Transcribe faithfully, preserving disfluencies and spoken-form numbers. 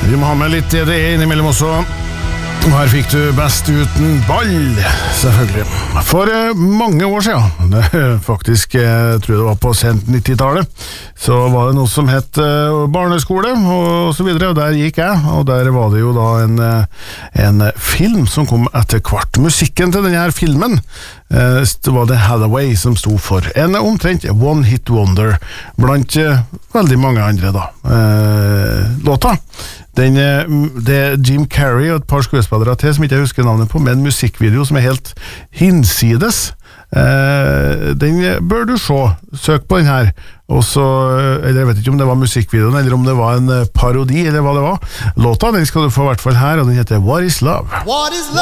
Vi må ha med litt det innimellom også. Her fikk du Best uten ball, selvfølgelig. For eh, mange år siden, faktisk, jeg tror det var på sent nittitallet, så var det noe som het eh, barneskole, og så videre, og der gikk jeg, og der var det jo da en, en film som kom etter hvert. Musikken til denne filmen, eh, det var det Hathaway som sto for. En omtrent one hit wonder, blant eh, veldig mange andre da, eh, låter. Den, det er Jim Carrey og et par skuespillere til som ikke jeg husker navnet på, med en musikkvideo som er helt hinsides. Eh, den bør du se. Søk på den her. Og så, eller jeg vet ikke om det var musikkvideoen, eller om det var en parodi, eller hva det var. Låta, den skal du få i hvert fall her, og den heter What is Love? What is love?